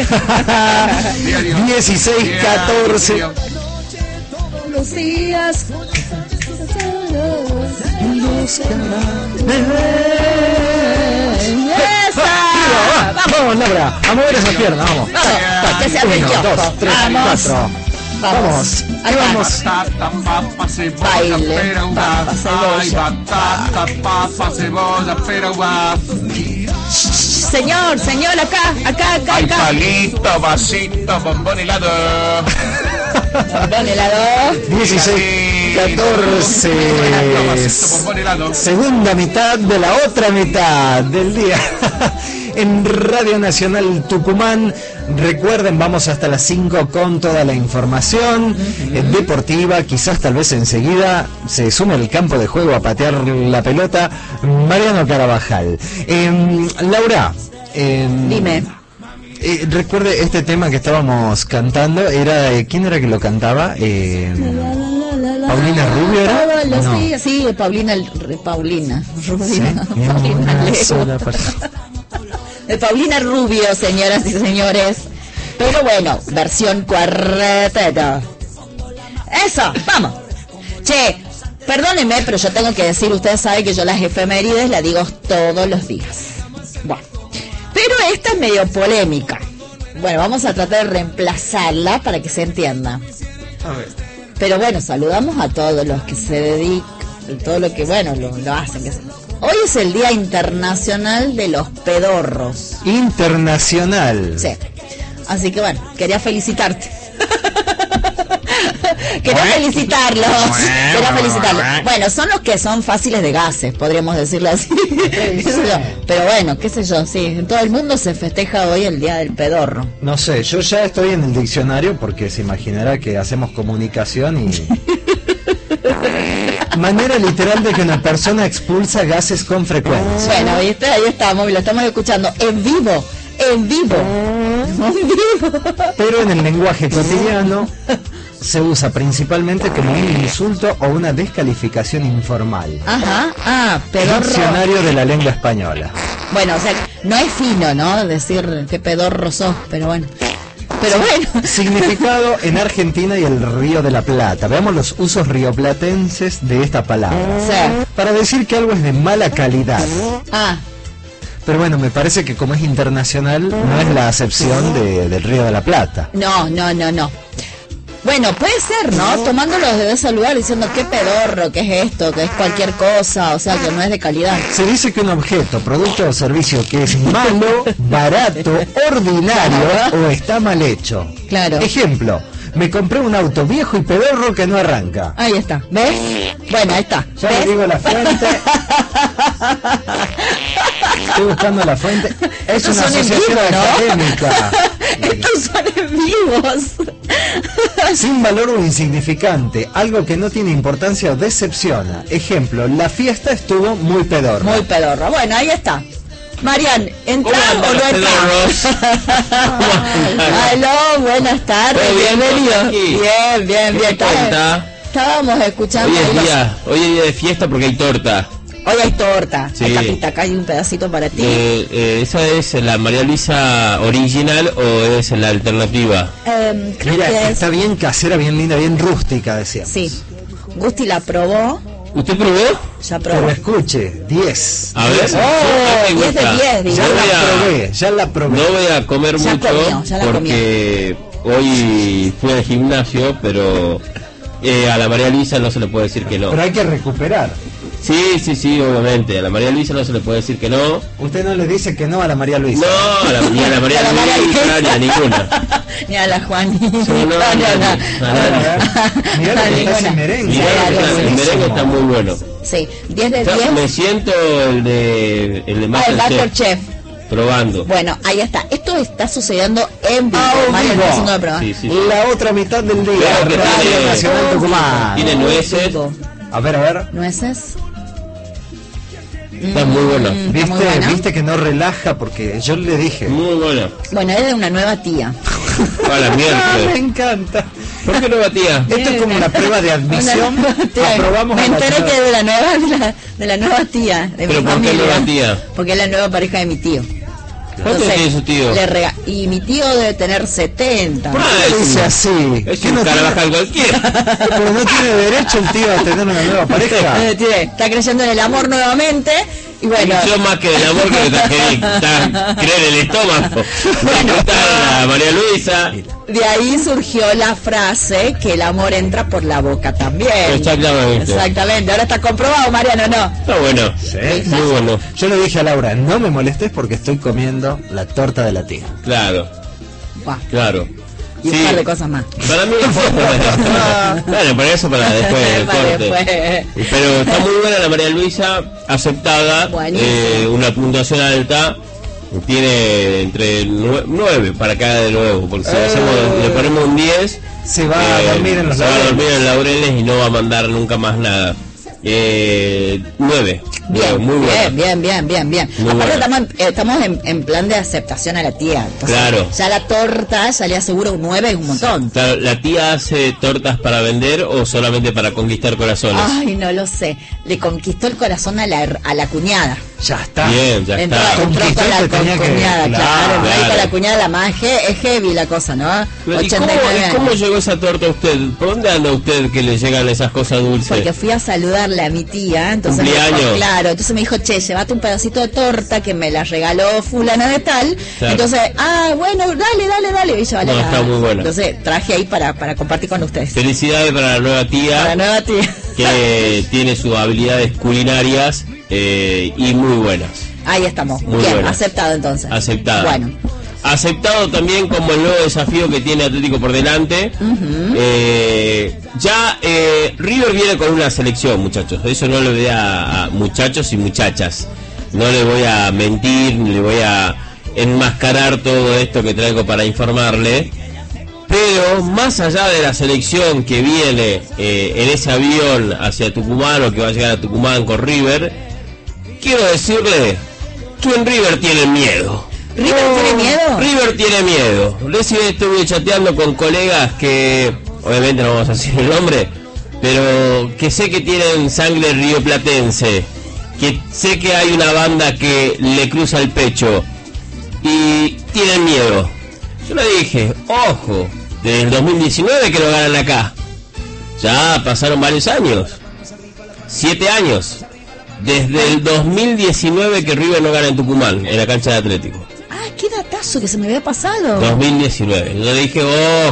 16:14. Todos los días. Vamos, Laura, a mover esa pierna, vamos. Vamos, que sea el 1, 2, 3, 4. Vamos, ahí vamos. Baile, papa, cebolla. Señor, acá. Hay palito, vasito, bombón helado. Bombón helado. 16:14. Segunda mitad de la otra mitad del día. En Radio Nacional Tucumán. Recuerden, vamos hasta las 5 con toda la información deportiva. Quizás tal vez enseguida se sume al campo de juego a patear la pelota Mariano Carabajal. Laura, dime. Recuerde este tema que estábamos cantando, era ¿quién era que lo cantaba? ¿Paulina Rubio era? Todos los No. días, sí, Paulina Rubio. Sí, una sola De Paulina Rubio, señoras y señores. Pero bueno, versión cuarteto. Eso, vamos. Che, perdónenme, pero yo tengo que decir, ustedes saben que yo las efemérides las digo todos los días. Bueno, pero esta es medio polémica. Bueno, vamos a tratar de reemplazarla para que se entienda. A ver. Pero bueno, saludamos a todos los que se dedican, todo lo que, bueno, lo hacen. Hoy es el Día Internacional de los Pedorros. Internacional. Sí. Así que bueno, quería felicitarte. Quería felicitarlos. Bueno, son los que son fáciles de gases, podríamos decirlo así. Pero bueno, qué sé yo, sí. En todo el mundo se festeja hoy el Día del Pedorro. No sé, yo ya estoy en el diccionario porque se imaginará que hacemos comunicación y... Manera literal de que una persona expulsa gases con frecuencia. Bueno, ahí estamos, lo estamos escuchando en vivo. Pero en el lenguaje cotidiano se usa principalmente como un insulto o una descalificación informal. Ajá, pedorro. Diccionario de la lengua española. Bueno, o sea, no es fino, ¿no? Decir qué pedorro sos, pero bueno. Significado en Argentina y el Río de la Plata. Veamos los usos rioplatenses de esta palabra. Sí. Para decir que algo es de mala calidad. Pero bueno, me parece que como es internacional, no es la acepción del Río de la Plata. No. Bueno, puede ser, ¿no? Tomándolos de ese lugar diciendo qué pedorro, qué es esto, que es cualquier cosa, o sea, que no es de calidad. Se dice que un objeto, producto o servicio que es malo, barato, ordinario o está mal hecho. Claro. Ejemplo, me compré un auto viejo y pedorro que no arranca. Ahí está, ¿ves? Bueno, ahí está. Ya le digo la fuente. Estoy buscando la fuente. Es una asociación académica. Estos son en vivos. Sin valor o insignificante, algo que no tiene importancia o decepciona. Ejemplo, la fiesta estuvo muy pedorra. Muy pedorra. Bueno, ahí está. Marian, ¿entra o no entra? Aló, buenas tardes, bienvenido. Bien. Estábamos escuchando. Hoy es día de fiesta porque hay torta. Hoy hay torta. Sí. Hay tapita, acá hay un pedacito para ti. ¿Esa es la María Luisa original o es la alternativa? Creo Mira, que está bien casera, bien linda, bien rústica, decíamos. Sí. Gusti la probó. ¿Usted probó? Ya probó. Pero escuche, 10. A ver. Oh, 10 de 10, digo. Ya la probé. No voy a comer Ya mucho comió, ya la porque hoy fui al gimnasio, pero a la María Luisa no se le puede decir que no. Pero hay que recuperar. Sí, obviamente. A la María Luisa no se le puede decir que no. Usted no le dice que no a la María Luisa. No, ni a la María Luisa, ni a ninguna. Ni a la Juanita. Mirá lo que está ese merengue. El merengue está muy bueno. Sí, 10 de 10. Me siento el de El Masterchef. Masterchef. Probando. Bueno, ahí está. Esto está sucediendo en vivo. Mario vivo. está haciendo la prueba. Sí. La otra mitad del día. Claro que Radio tiene- Nacional Tucumán. Tiene nueces. A ver. ¿Nueces? Está muy bueno. Está muy buena. ¿Viste que no relaja? Porque yo le dije. Muy bueno. Bueno, es de una nueva tía. A la Me miércoles. encanta. ¿Por qué no batía? Esto es como una prueba de admisión. Una nueva tía. Aprobamos Me a la enteré señora. que de la nueva tía de ¿Pero mi por qué familia. nueva tía? Porque es la nueva pareja de mi tío. ¿Cuánto tiene su tío? Y mi tío debe tener 70. ¿Por qué le dice así? Es ¿Qué un no Carvajal cualquiera. Pero no tiene derecho el tío a tener una nueva pareja. Está creyendo en el amor nuevamente. Y bueno, Yo más que del amor que de creer en el estómago. Bueno. Está María Luisa. de ahí surgió la frase que el amor entra por la boca también. Exactamente. Exactamente. Ahora está comprobado, Mariano, ¿no? Está bueno. Sí. Muy bueno. Yo le dije a Laura, no me molestes porque estoy comiendo la torta de la tía. Claro, Buah. claro. Y un Sí. par de cosas más. Para mí bueno, para eso para después del Para corte. después. Pero está muy buena la María Luisa, aceptada, Buenísimo. una puntuación alta, tiene entre 9 para que haga de nuevo, porque si le ponemos un 10, Se va a dormir en los se va a laureles. dormir en laureles y no va a mandar nunca más nada. 9. Bien, muy buena. bien. Muy Aparte buena. estamos en plan de aceptación a la tía. Entonces, Claro. ya la torta salía seguro un 9 es un montón. Claro, ¿la tía hace tortas para vender o solamente para conquistar corazones? Ay, no lo sé. Le conquistó el corazón a la cuñada. Ya está. Bien, ya Entró está. con Conquistó la que tenía que- cuñada, claro. claro, Entró ahí con claro. la cuñada, la más es heavy la cosa, ¿no? ¿Y 89 cómo años. llegó esa torta a usted? ¿Por dónde anda usted que le llegan esas cosas dulces? Porque fui a saludarle a mi tía, entonces me dijo, Cumpleaños. claro, entonces me dijo, che, llévate un pedacito de torta que me la regaló fulana de tal. Claro. Entonces, bueno, dale, y yo, vale, No, está muy buena. Entonces traje ahí para compartir con ustedes. Felicidades para la nueva Para la tía nueva tía. que tiene sus habilidades culinarias y muy buenas. Ahí estamos. Muy Bien, buena. aceptado entonces. Aceptada. Bueno. Aceptado también como el nuevo desafío que tiene Atlético por delante. River viene con una selección, muchachos. Eso no le voy a muchachos y muchachas. No le voy a mentir, ni le voy a enmascarar todo esto que traigo para informarle. Pero más allá de la selección que viene en ese avión hacia Tucumán o que va a llegar a Tucumán con River, quiero decirle que en River tienen miedo. ¿River tiene miedo? River tiene miedo. Recién estuve chateando con colegas que, obviamente no vamos a decir el nombre, pero que sé que tienen sangre rioplatense, que sé que hay una banda que le cruza el pecho y tienen miedo. Yo le dije, ojo, desde el 2019 que lo ganan acá. Ya pasaron varios años. 7 años. Desde el 2019 que River no gana en Tucumán, en la cancha de Atlético. Ah, qué datazo que se me había pasado. 2019. Yo dije,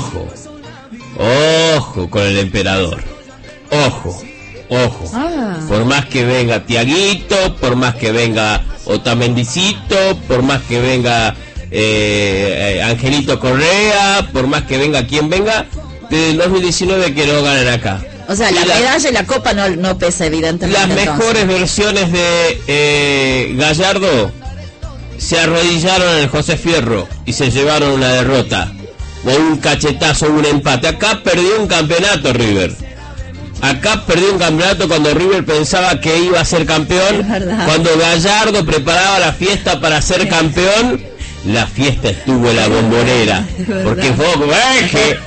ojo con el emperador. Ojo. Ah. Por más que venga Tiaguito, por más que venga Otamendicito, por más que venga Angelito Correa, por más que venga quien venga, desde el 2019 que no ganan acá. O sea, la medalla y la copa no pesa evidentemente. Las entonces. mejores versiones de Gallardo se arrodillaron en el José Fierro y se llevaron una derrota o un cachetazo o un empate. Acá perdió un campeonato River. Acá perdió un campeonato cuando River pensaba que iba a ser campeón. Es verdad. Cuando Gallardo preparaba la fiesta para ser campeón, la fiesta estuvo en la Bombonera. Es verdad. Porque fue Boeque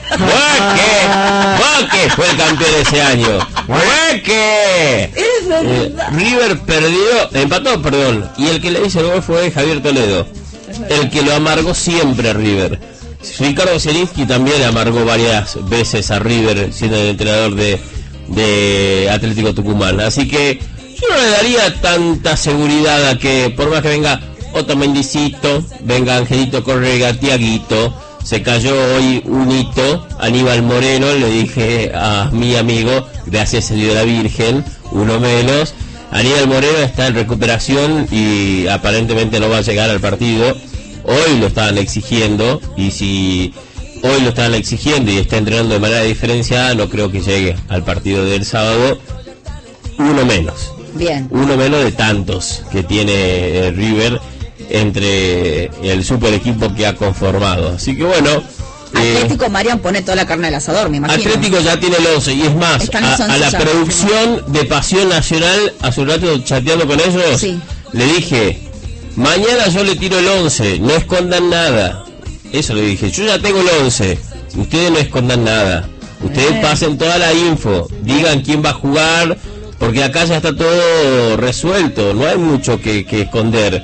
fue el campeón ese año. Boeque. Es verdad. River empató, y el que le hizo el gol fue Javier Toledo, el que lo amargó siempre a River. Ricardo Zielinski también le amargó varias veces a River siendo el entrenador de Atlético Tucumán, así que yo no le daría tanta seguridad a que por más que venga Otamendicito, venga Angelito Correa, Tiaguito, se cayó hoy un hito, Aníbal Moreno, le dije a mi amigo, gracias a Dios de la Virgen, uno menos. Aníbal Moreno está en recuperación y aparentemente no va a llegar al partido. Hoy lo estaban exigiendo, y si hoy lo estaban exigiendo y está entrenando de manera diferenciada, no creo que llegue al partido del sábado. Uno menos de tantos que tiene River entre el super equipo que ha conformado. Así que bueno, Atlético, Marian pone toda la carne al asador, me imagino. Atlético ya tiene el 11 y es más, Están los 11 a la ya, producción de Pasión Nacional, hace un rato chateando con ellos, Sí. le dije, mañana yo le tiro el 11, no escondan nada. Eso le dije, yo ya tengo el 11, ustedes no escondan nada. Ustedes pasen toda la info, digan quién va a jugar, porque acá ya está todo resuelto, no hay mucho que esconder.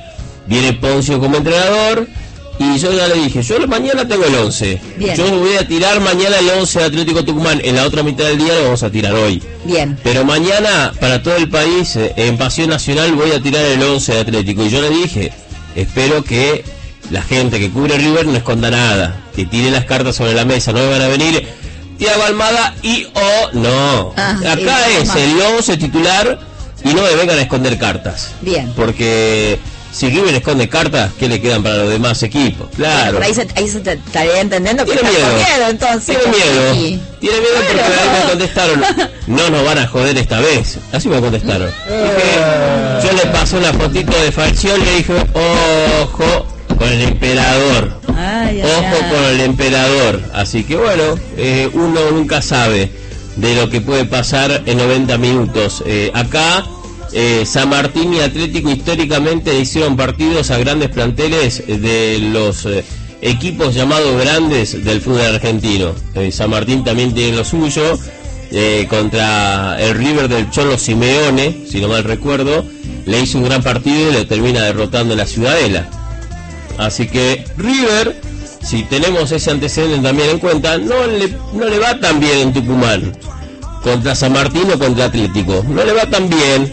viene Poncio como entrenador, y yo ya le dije, yo mañana tengo el 11. Bien. Yo voy a tirar mañana el 11 de Atlético Tucumán, en la otra mitad del día lo vamos a tirar hoy. Bien. Pero mañana, para todo el país, en Pasión Nacional, voy a tirar el 11 de Atlético. Y yo le dije, espero que la gente que cubre River no esconda nada, que tire las cartas sobre la mesa, no me van a venir Tiago Almada y o no. Acá es el 11 titular y no me vengan a esconder cartas. Bien. Porque si River esconde cartas, ¿qué le quedan para los demás equipos? Claro. Bueno, ahí se te estaría entendiendo que Tiene está con miedo. miedo, entonces. Tiene miedo. Sí. Tiene miedo porque ahí me contestaron. No nos van a joder esta vez. Así me contestaron. Yo le pasé una fotito de facción y le dije, ojo con el emperador. Ay, Ojo con el emperador. Así que bueno, uno nunca sabe de lo que puede pasar en 90 minutos. Acá San Martín y Atlético históricamente le hicieron partidos a grandes planteles de los equipos llamados grandes del fútbol argentino. San Martín también tiene lo suyo, contra el River del Cholo Simeone, si no mal recuerdo, le hizo un gran partido y le termina derrotando en la Ciudadela. Así que River, si tenemos ese antecedente también en cuenta, no le va tan bien en Tucumán contra San Martín o contra Atlético. No le va tan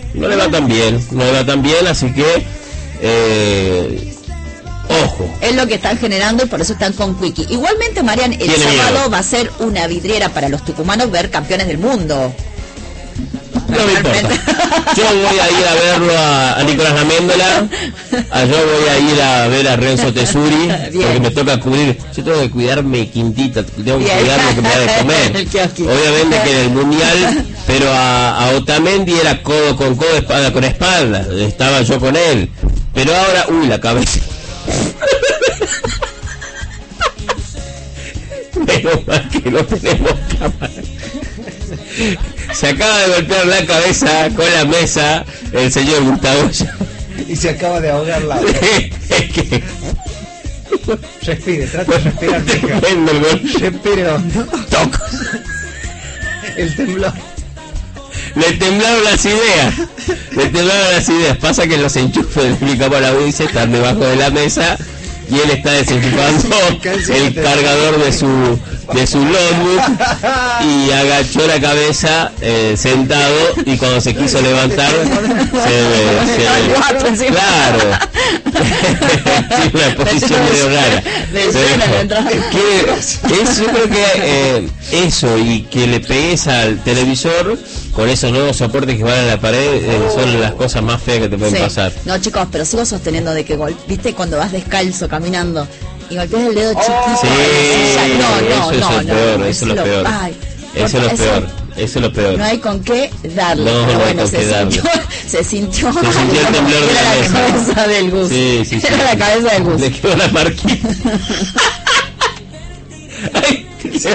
bien, así que ojo. Es lo que están generando y por eso están con Quickie. Igualmente, Marian, el sábado va a ser una vidriera para los tucumanos ver campeones del mundo. No me importa. Yo voy a ir a verlo a Nicolás Laméndola. Yo voy a ir a ver a Renzo Tesuri, porque me toca cubrir. Yo tengo que cuidarme quintita, tengo que cuidar lo que me da de comer. Obviamente que en el mundial, pero a Otamendi era codo con codo, espalda con espalda. Estaba yo con él. Pero ahora, la cabeza. Menos mal que no tenemos cámara. Se acaba de golpear la cabeza con la mesa el señor Gustavo. Y se acaba de ahogar la otra. Es que Respire, trate de respirar. tremendo el gol. Respire hondo. Toc. El temblor. Le temblaron las ideas. Pasa que los enchufes de mi cámara audiencia están debajo de la mesa y él está desenchufando el cargador de su notebook y agachó la cabeza sentado, y cuando se quiso levantar claro. Una posición medio rara. Yo creo que eso, y que le pegues al televisor con esos nuevos soportes que van a la pared, son las cosas más feas que te pueden pasar. No, chicos, pero sigo sosteniendo de que viste cuando vas descalzo caminando y golpeas el dedo chiquito. Sí, Eso es lo peor. No hay con qué darle. No, pero no bueno, hay con qué darle. se sintió el temblor de la mesa. Cabeza del Gus. Sí. Era la cabeza del Gus. Le quedó la marquita. Ay, se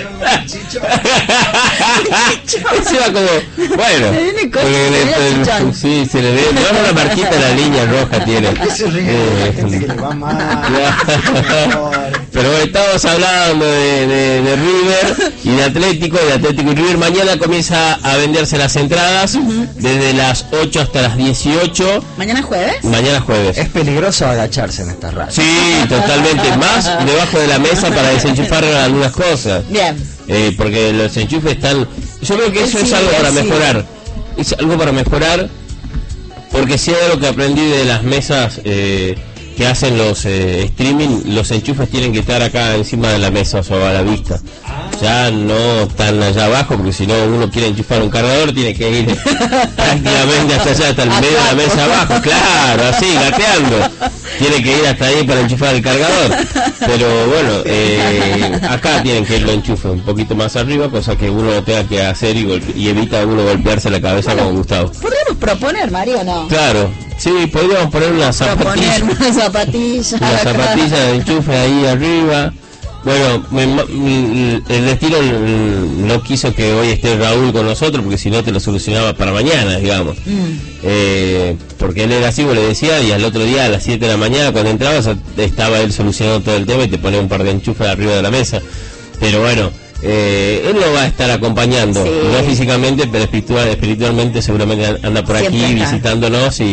va como, bueno, sí, se le ve, no, una marquita en la línea roja tiene. Gente que le va mal. Pero estamos hablando de River y de Atlético y River. Mañana comienza a venderse las entradas desde las 8 hasta las 18. ¿Mañana jueves? Mañana jueves. Es peligroso agacharse en esta radio. Sí, totalmente. Más debajo de la mesa para desenchufar algunas cosas. Bien. Porque los enchufes están... Yo creo que eso es algo para mejorar. Es algo para mejorar, porque si hay algo que aprendí de las mesas que hacen los streaming, los enchufes tienen que estar acá encima de la mesa, o a la vista. Ya no están allá abajo, porque si no uno quiere enchufar un cargador tiene que ir prácticamente hasta allá, hasta el medio de la mesa abajo, claro, así, gateando. Tiene que ir hasta ahí para enchufar el cargador. Pero bueno, acá tienen que ir lo enchufe un poquito más arriba, cosa que uno lo tenga que hacer y evita uno golpearse la cabeza como Gustavo. ¿Podríamos proponer, Mario, o no? Claro, sí, podríamos poner una zapatilla. Una zapatilla. Una zapatilla de enchufe ahí arriba. Bueno, el destino no quiso que hoy esté Raúl con nosotros, porque si no te lo solucionaba para mañana, digamos. Porque él era así, vos le decía, y al otro día a las 7 de la mañana cuando entrabas estaba él solucionando todo el tema y te ponía un par de enchufes arriba de la mesa. Pero bueno, él lo va a estar acompañando, no físicamente, pero espiritualmente seguramente anda por aquí visitándonos y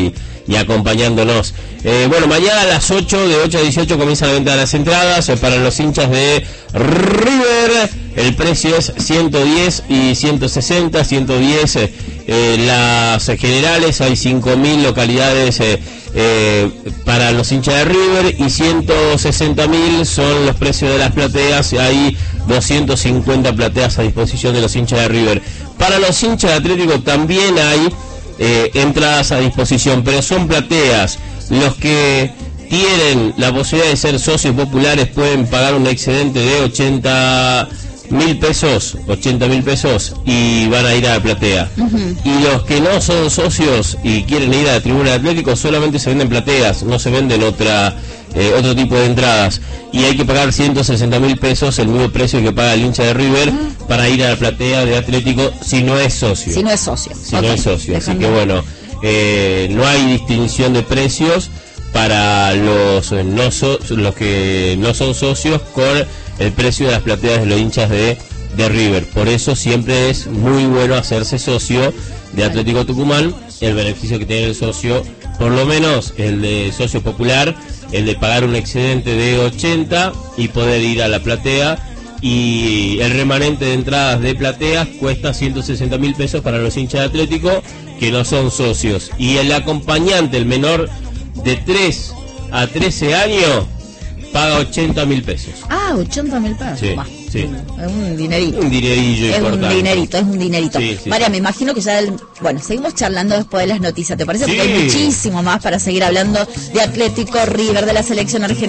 y acompañándonos. Bueno, mañana a las 8, de 8 a 18 comienza la venta de las entradas para los hinchas de River. El precio es 110 y 160, 110 las generales, hay 5.000 localidades para los hinchas de River, y 160.000 son los precios de las plateas, hay 250 plateas a disposición de los hinchas de River. Para los hinchas de Atlético también hay entradas a disposición, pero son plateas. Los que tienen la posibilidad de ser socios populares pueden pagar un excedente de 80.000 pesos y van a ir a la platea. Y los que no son socios y quieren ir a la tribuna de Atlético, solamente se venden plateas, no se venden otro tipo de entradas, y hay que pagar 160.000 pesos, el mismo precio que paga el hincha de River, para ir a la platea de Atlético si no es socio. Si no es socio. No es socio. Así que bueno, no hay distinción de precios para los que no son socios con el precio de las plateas de los hinchas de River. Por eso siempre es muy bueno hacerse socio de Atlético Tucumán. El beneficio que tiene el socio, por lo menos el de socio popular, el de pagar un excedente de 80 y poder ir a la platea, y el remanente de entradas de plateas cuesta 160.000 pesos para los hinchas de Atlético que no son socios, y el acompañante, el menor de 3 a 13 años, paga 80.000 pesos. 80.000 pesos. Sí, sí. Es un dinerito. Un dinerillo importante. Es un dinerito. Sí. María, me imagino que ya bueno, seguimos charlando después de las noticias, ¿te parece? Sí. Porque hay muchísimo más para seguir hablando de Atlético, River, de la selección argentina.